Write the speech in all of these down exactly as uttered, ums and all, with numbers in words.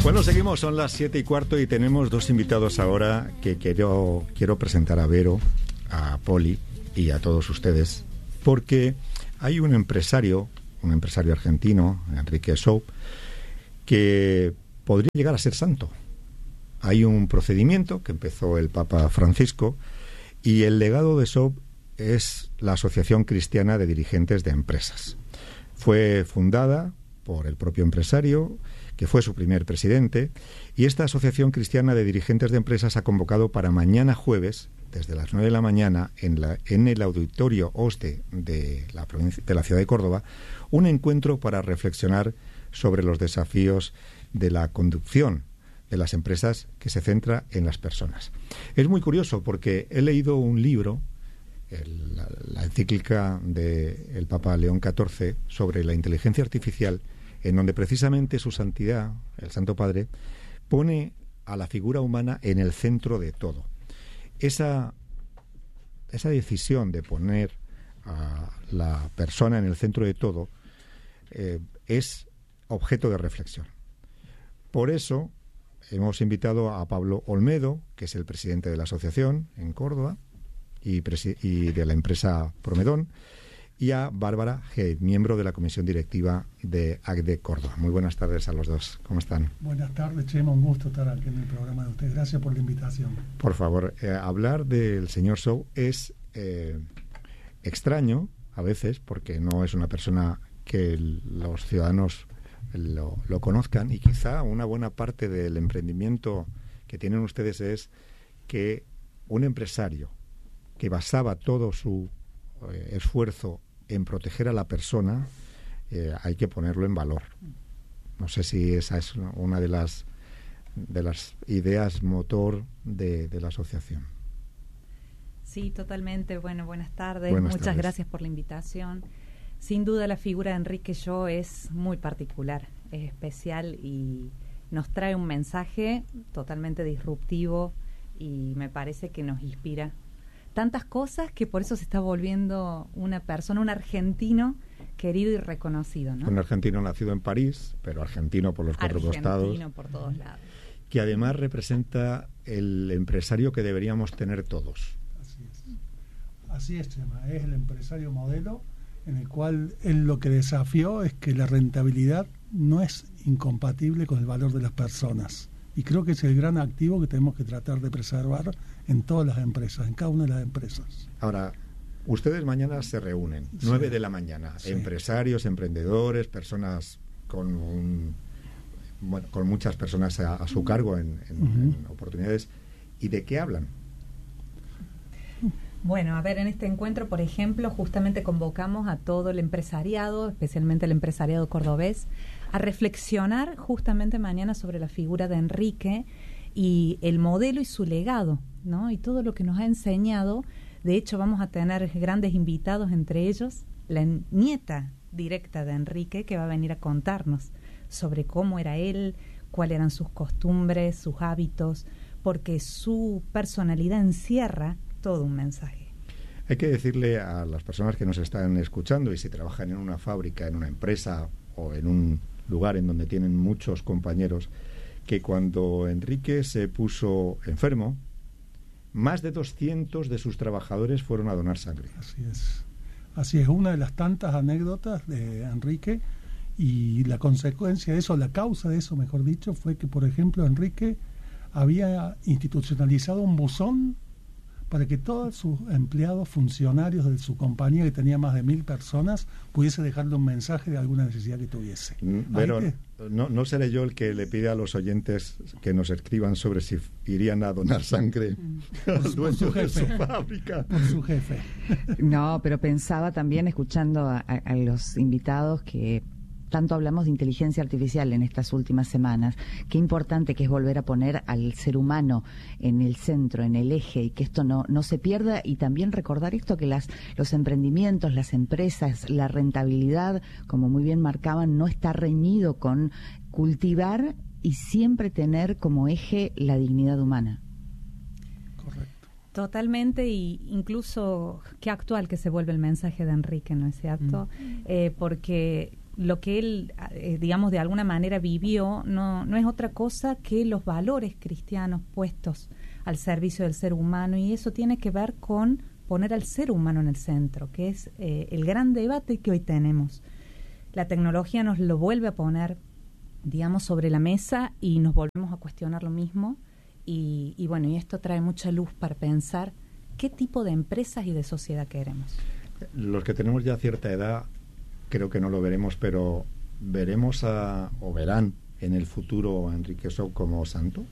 Bueno, seguimos, son las siete y cuarto y tenemos dos invitados ahora que quiero, quiero presentar a Vero, a Poli y a todos ustedes, porque hay un empresario, un empresario argentino, Enrique Soup, que podría llegar a ser santo. Hay un procedimiento que empezó el Papa Francisco y el legado de Soup es la Asociación Cristiana de Dirigentes de Empresas. Fue fundada por el propio empresario, que fue su primer presidente, y esta Asociación Cristiana de Dirigentes de Empresas ha convocado para mañana jueves, desde las nueve de la mañana, en, la, en el Auditorio Oste de la, provincia, de la ciudad de Córdoba, un encuentro para reflexionar sobre los desafíos de la conducción de las empresas que se centra en las personas. Es muy curioso porque he leído un libro, el, la, la encíclica del Papa León catorce, sobre la inteligencia artificial, en donde precisamente su santidad, el Santo Padre, pone a la figura humana en el centro de todo. Esa, esa decisión de poner a la persona en el centro de todo eh, es objeto de reflexión. Por eso hemos invitado a Pablo Olmedo, que es el presidente de la asociación en Córdoba y, presi- y de la empresa Promedón, y a Bárbara G., miembro de la comisión directiva de A C D E Córdoba. Muy buenas tardes a los dos. ¿Cómo están? Buenas tardes, Chema. Un gusto estar aquí en el programa de ustedes. Gracias por la invitación. Por favor, eh, hablar del señor Soup es eh, extraño a veces, porque no es una persona que el, los ciudadanos lo, lo conozcan, y quizá una buena parte del emprendimiento que tienen ustedes es que un empresario que basaba todo su eh, esfuerzo en proteger a la persona, eh, hay que ponerlo en valor. No sé si esa es una de las de las ideas motor de, de la asociación. Sí, totalmente. Bueno, buenas tardes. Buenas Muchas tardes. gracias por la invitación. Sin duda la figura de Enrique Yo es muy particular, es especial y nos trae un mensaje totalmente disruptivo y me parece que nos inspira tantas cosas que por eso se está volviendo una persona, un argentino querido y reconocido, ¿no? Un argentino nacido en París, pero argentino por los cuatro argentino costados. Argentino por todos lados. Que además representa el empresario que deberíamos tener todos. Así es. Así es, Chema. Es el empresario modelo en el cual él lo que desafió es que la rentabilidad no es incompatible con el valor de las personas. Y creo que es el gran activo que tenemos que tratar de preservar en todas las empresas, en cada una de las empresas. Ahora, ustedes mañana se reúnen, Sí. nueve de la mañana, Sí. empresarios, emprendedores, personas con un, bueno, con muchas personas a, a su cargo en, en, Uh-huh. en oportunidades. ¿Y de qué hablan? Bueno, a ver, en este encuentro, por ejemplo, justamente convocamos a todo el empresariado, especialmente el empresariado cordobés, a reflexionar justamente mañana sobre la figura de Enrique y el modelo y su legado, ¿no? Y todo lo que nos ha enseñado. De hecho, vamos a tener grandes invitados, entre ellos la nieta directa de Enrique, que va a venir a contarnos sobre cómo era él, cuáles eran sus costumbres, sus hábitos, porque su personalidad encierra todo un mensaje. Hay que decirle a las personas que nos están escuchando, y si trabajan en una fábrica, en una empresa o en un lugar en donde tienen muchos compañeros, que cuando Enrique se puso enfermo, más de doscientos de sus trabajadores fueron a donar sangre. Así es. Así es, una de las tantas anécdotas de Enrique, y la consecuencia de eso, la causa de eso, mejor dicho, fue que, por ejemplo, Enrique había institucionalizado un buzón para que todos sus empleados, funcionarios de su compañía, que tenía más de mil personas, pudiese dejarle un mensaje de alguna necesidad que tuviese. Pero te... no, no seré yo el que le pide a los oyentes que nos escriban sobre si irían a donar sangre al dueño de su fábrica. Por su jefe. No, pero pensaba también, escuchando a, a, a los invitados, que tanto hablamos de inteligencia artificial en estas últimas semanas, qué importante que es volver a poner al ser humano en el centro, en el eje, y que esto no, no se pierda, y también recordar esto, que las, los emprendimientos, las empresas, la rentabilidad, como muy bien marcaban, no está reñido con cultivar y siempre tener como eje la dignidad humana. Correcto. Totalmente, y incluso qué actual que se vuelve el mensaje de Enrique, ¿no es cierto? Mm. Eh, porque lo que él, eh, digamos, de alguna manera vivió, no, no es otra cosa que los valores cristianos puestos al servicio del ser humano, y eso tiene que ver con poner al ser humano en el centro, que es eh, el gran debate que hoy tenemos. La tecnología nos lo vuelve a poner, digamos, sobre la mesa y nos volvemos a cuestionar lo mismo, y, y bueno, y esto trae mucha luz para pensar qué tipo de empresas y de sociedad queremos. Los que tenemos ya cierta edad, creo que no lo veremos, pero ¿veremos a, o verán en el futuro a Enrique Sou como santo?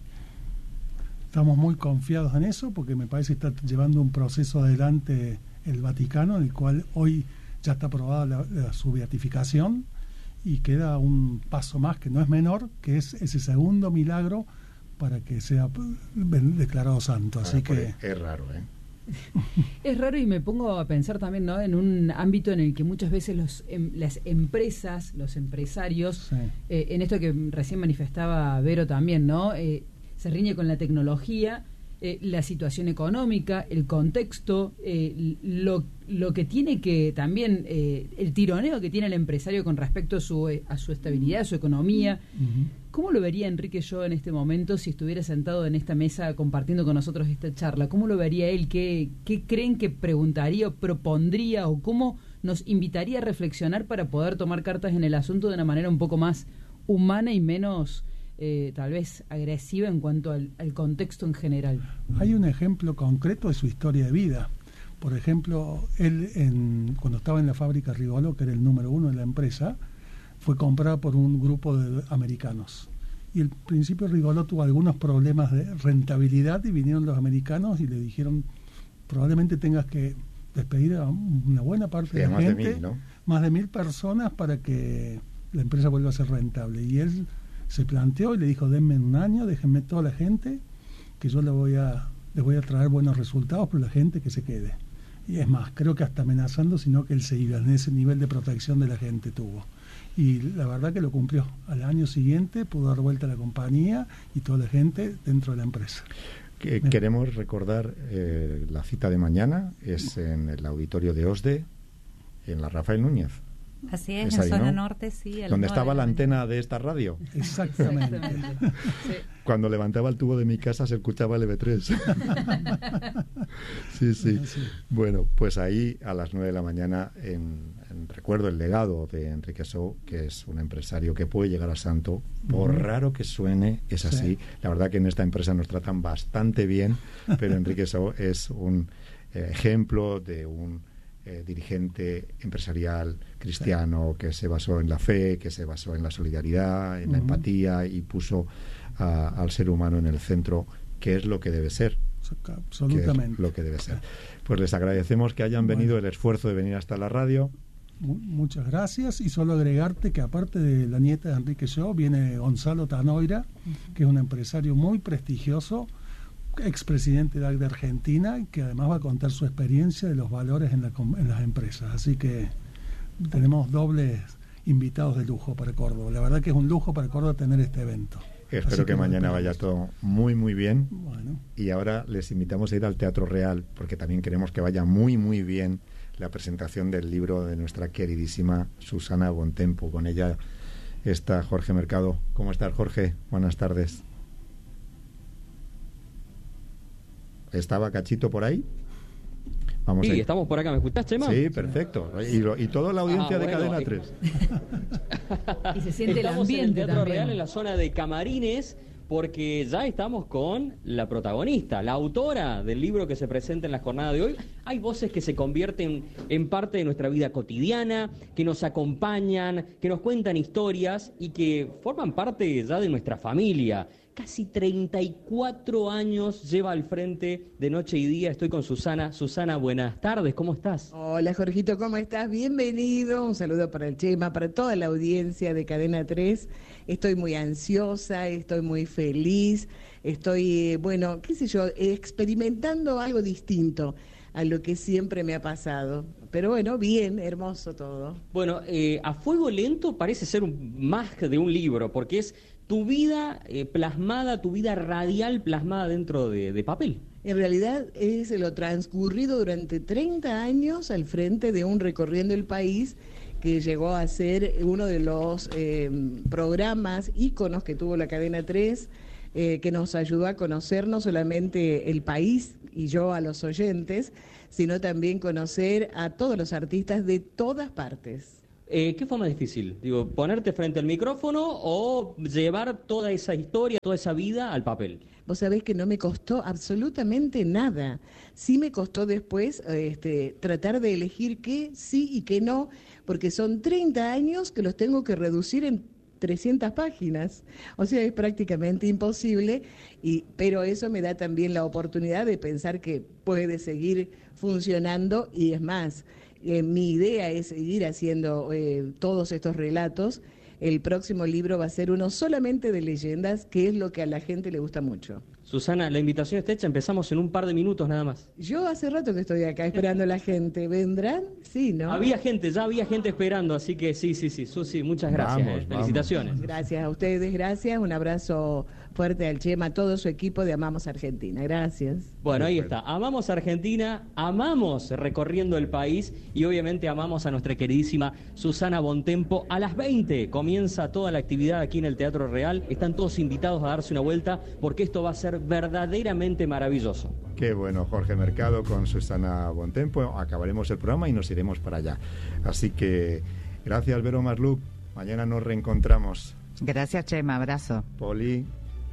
Estamos muy confiados en eso, porque me parece que está llevando un proceso adelante el Vaticano, en el cual hoy ya está aprobada la, la, su beatificación, y queda un paso más que no es menor, que es ese segundo milagro para que sea declarado santo. Así ah, que es raro, ¿eh? Es raro, y me pongo a pensar también, ¿no?, en un ámbito en el que muchas veces los em, las empresas, los empresarios, sí. eh, en esto que recién manifestaba Vero también, ¿no?, eh, se riñe con la tecnología, eh, la situación económica, el contexto, eh, lo, lo que tiene que también, eh, el tironeo que tiene el empresario con respecto a su, eh, a su estabilidad, a su economía. Uh-huh. ¿Cómo lo vería Enrique Sou en este momento si estuviera sentado en esta mesa compartiendo con nosotros esta charla? ¿Cómo lo vería él? ¿Qué, qué creen que preguntaría o propondría, o cómo nos invitaría a reflexionar para poder tomar cartas en el asunto de una manera un poco más humana y menos eh, tal vez agresiva en cuanto al, al contexto en general? Hay un ejemplo concreto de su historia de vida. Por ejemplo, él en, cuando estaba en la fábrica Rigolo, que era el número uno de la empresa, fue comprada por un grupo de americanos. Y al principio Rigolo tuvo algunos problemas de rentabilidad, y vinieron los americanos y le dijeron, probablemente tengas que despedir a una buena parte sí, de la más gente, de mil, ¿no? más de mil personas, para que la empresa vuelva a ser rentable. Y él se planteó y le dijo, denme un año, déjenme toda la gente, que yo le voy a, les voy a traer buenos resultados, pero la gente que se quede. Y es más, creo que hasta amenazando, sino que él se iba, en ese nivel de protección de la gente tuvo. Y la verdad que lo cumplió. Al año siguiente pudo dar vuelta a la compañía y toda la gente dentro de la empresa. Que, queremos recordar eh, la cita de mañana, es en el auditorio de OSDE, en la Rafael Núñez. Así es, es en ahí, zona ¿no? norte, sí. Donde estaba la antena de esta radio. Exactamente. Sí. Cuando levantaba el tubo de mi casa se escuchaba el eve tres. Sí, sí. Bueno, pues ahí a las nueve de la mañana, en, en recuerdo el legado de Enrique Sou, que es un empresario que puede llegar a santo, por uh-huh. raro que suene, es así. Sí. La verdad que en esta empresa nos tratan bastante bien, pero Enrique Sou es un eh, ejemplo de un Eh, dirigente empresarial cristiano, sí. que se basó en la fe, que se basó en la solidaridad, en uh-huh. la empatía, y puso a, al ser humano en el centro, que es lo que debe ser. Absolutamente. Que es lo que debe ser. Pues les agradecemos que hayan venido, bueno, el esfuerzo de venir hasta la radio. Muchas gracias, y solo agregarte que aparte de la nieta de Enrique Sou, viene Gonzalo Tanoira, uh-huh. que es un empresario muy prestigioso, expresidente de A C de Argentina, que además va a contar su experiencia de los valores en, la, en las empresas. Así que tenemos dobles invitados de lujo para Córdoba. La verdad que es un lujo para Córdoba tener este evento. Espero Así que, que mañana vaya todo muy muy bien. Bueno. Y ahora les invitamos a ir al Teatro Real, porque también queremos que vaya muy muy bien la presentación del libro de nuestra queridísima Susana Bontempo. Con ella está Jorge Mercado. ¿Cómo estás, Jorge? Buenas tardes. ¿Estaba Cachito por ahí? Vamos sí, estamos por acá. ¿Me escuchás, Chema? Sí, perfecto. Y, lo, y toda la audiencia ah, de bueno, Cadena eh. tres. Y se siente estamos el ambiente en el Teatro también. Real, en la zona de camarines, porque ya estamos con la protagonista, la autora del libro que se presenta en la jornada de hoy. Hay voces que se convierten en parte de nuestra vida cotidiana, que nos acompañan, que nos cuentan historias y que forman parte ya de nuestra familia. Casi treinta y cuatro años lleva al frente de Noche y Día. Estoy con Susana. Susana, buenas tardes, ¿cómo estás? Hola, Jorgito, ¿cómo estás? Bienvenido. Un saludo para el Chema, para toda la audiencia de Cadena tres. Estoy muy ansiosa, estoy muy feliz, estoy, bueno, qué sé yo, experimentando algo distinto a lo que siempre me ha pasado. Pero bueno, bien, hermoso todo. Bueno, eh, A Fuego Lento parece ser un, más de un libro, porque es tu vida eh, plasmada, tu vida radial plasmada dentro de, de papel. En realidad es lo transcurrido durante treinta años al frente de un recorriendo el país que llegó a ser uno de los eh, programas íconos que tuvo la Cadena tres, eh, que nos ayudó a conocer no solamente el país y yo a los oyentes, sino también conocer a todos los artistas de todas partes. Eh, ¿Qué fue más difícil? Digo, ¿ponerte frente al micrófono o llevar toda esa historia, toda esa vida al papel? Vos sabés que no me costó absolutamente nada. Sí me costó después este, tratar de elegir qué sí y qué no, porque son treinta años que los tengo que reducir en trescientas páginas. O sea, es prácticamente imposible, y, pero eso me da también la oportunidad de pensar que puede seguir funcionando, y es más, eh, mi idea es seguir haciendo eh, todos estos relatos. El próximo libro va a ser uno solamente de leyendas, que es lo que a la gente le gusta mucho. Susana, la invitación está hecha, empezamos en un par de minutos nada más. Yo hace rato que estoy acá esperando a la gente. ¿Vendrán? Sí, ¿no? Había gente, ya había gente esperando, así que sí, sí, sí. Susi, muchas gracias. Vamos, eh. Felicitaciones. vamos. Gracias a ustedes, gracias. Un abrazo fuerte al Chema, a todo su equipo de Amamos Argentina. Gracias. Bueno, ahí está. Amamos Argentina, amamos recorriendo el país y obviamente amamos a nuestra queridísima Susana Bontempo. A las veinte comienza toda la actividad aquí en el Teatro Real. Están todos invitados a darse una vuelta porque esto va a ser verdaderamente maravilloso. Qué bueno, Jorge Mercado con Susana Bontempo. Acabaremos el programa y nos iremos para allá. Así que gracias, Vero Marluc. Mañana nos reencontramos. Gracias, Chema. Abrazo. Poli.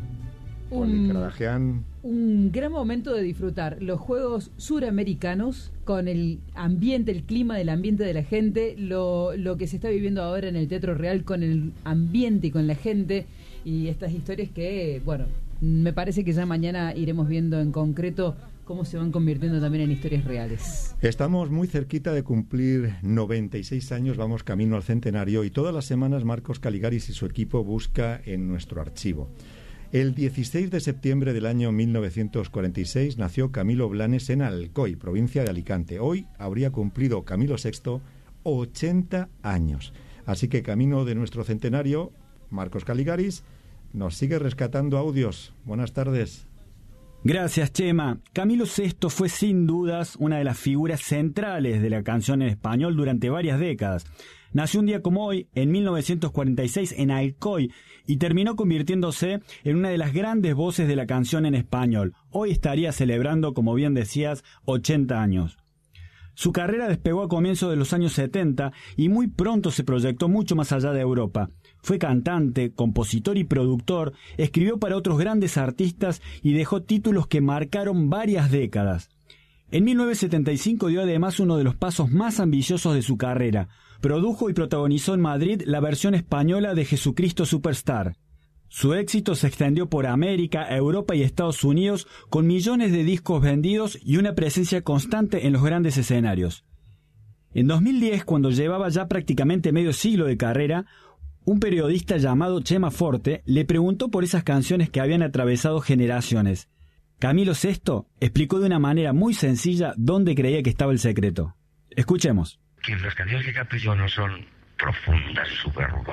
Poli Un, Cardagian. un gran momento de disfrutar los Juegos Suramericanos con el ambiente, el clima del ambiente de la gente, lo, lo que se está viviendo ahora en el Teatro Real con el ambiente y con la gente, y estas historias que, bueno, me parece que ya mañana iremos viendo en concreto cómo se van convirtiendo también en historias reales. Estamos muy cerquita de cumplir noventa y seis años, vamos camino al centenario, y todas las semanas Marcos Caligaris y su equipo busca en nuestro archivo. El dieciséis de septiembre del año mil novecientos cuarenta y seis nació Camilo Blanes en Alcoy, provincia de Alicante. Hoy habría cumplido Camilo sexto ochenta años. Así que camino de nuestro centenario, Marcos Caligaris nos sigue rescatando audios. Buenas tardes. Gracias, Chema. Camilo sexto fue sin dudas una de las figuras centrales de la canción en español durante varias décadas. Nació un día como hoy, en mil novecientos cuarenta y seis, en Alcoy, y terminó convirtiéndose en una de las grandes voces de la canción en español. Hoy estaría celebrando, como bien decías, ochenta años. Su carrera despegó a comienzos de los años setenta y muy pronto se proyectó mucho más allá de Europa. Fue cantante, compositor y productor, escribió para otros grandes artistas y dejó títulos que marcaron varias décadas. En mil novecientos setenta y cinco dio además uno de los pasos más ambiciosos de su carrera. Produjo y protagonizó en Madrid la versión española de Jesucristo Superstar. Su éxito se extendió por América, Europa y Estados Unidos, con millones de discos vendidos y una presencia constante en los grandes escenarios. En dos mil diez, cuando llevaba ya prácticamente medio siglo de carrera, un periodista llamado Chema Forte le preguntó por esas canciones que habían atravesado generaciones. Camilo sexto explicó de una manera muy sencilla dónde creía que estaba el secreto. Escuchemos. Que las canciones que canto yo no son profundas, súper ¿no?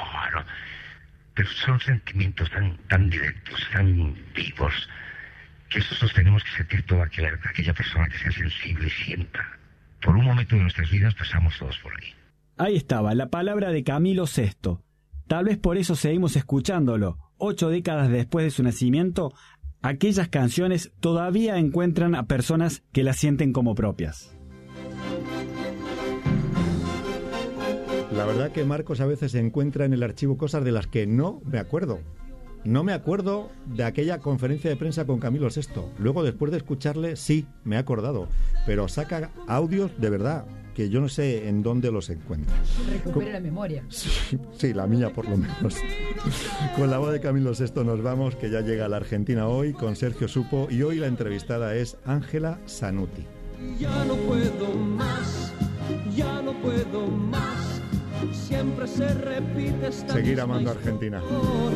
Pero son sentimientos tan, tan directos, tan vivos, que eso sostenemos que sentir toda aquella, aquella persona que sea sensible y sienta. Por un momento de nuestras vidas pasamos todos por ahí. Ahí estaba, la palabra de Camilo sexto. Tal vez por eso seguimos escuchándolo. Ocho décadas después de su nacimiento, aquellas canciones todavía encuentran a personas que las sienten como propias. La verdad que Marcos a veces encuentra en el archivo cosas de las que no me acuerdo. No me acuerdo de aquella conferencia de prensa con Camilo sexto. Luego, después de escucharle, sí, me he acordado. Pero saca audios de verdad, que yo no sé en dónde los encuentra. Recupera la memoria. Sí, sí, la mía por lo menos. Con la voz de Camilo sexto nos vamos, que ya llega a la Argentina hoy, con Sergio Supo, y hoy la entrevistada es Ángela Zanuti. Ya no puedo más, ya no puedo más. Siempre se repite esta Seguir misma amando a historia. Argentina.